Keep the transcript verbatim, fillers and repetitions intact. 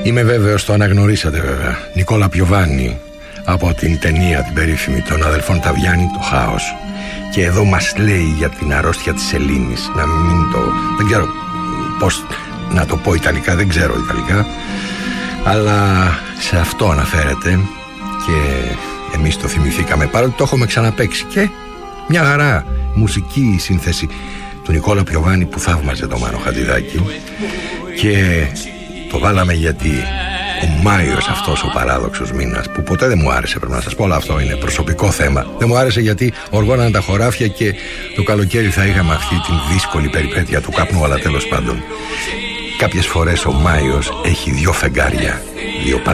Είμαι βέβαιος το αναγνωρίσατε βέβαια. Νικόλα Πιοβάνι, από την ταινία την περίφημη των αδελφών Ταβιάννη, το Χάος. Και εδώ μας λέει για την αρρώστια της σελήνης. Να μην το... δεν ξέρω πώς να το πω ιταλικά, δεν ξέρω ιταλικά, αλλά σε αυτό αναφέρεται και εμείς το θυμηθήκαμε, παρότι το έχουμε ξαναπαίξει. Και μια χαρά μουσική σύνθεση του Νικόλα Πιοβάνι που θαύμαζε το Μάνο Χατζηδάκη. Και το βάλαμε γιατί ο Μάιος, αυτός ο παράδοξος μήνας, που ποτέ δεν μου άρεσε, πρέπει να σας πω, αλλά αυτό είναι προσωπικό θέμα, δεν μου άρεσε γιατί οργώναν τα χωράφια και το καλοκαίρι θα είχαμε αυτή την δύσκολη περιπέτεια του καπνού, αλλά τέλος πάντων κάποιες φορές ο Μάιος έχει δυο φεγγάρια, δύο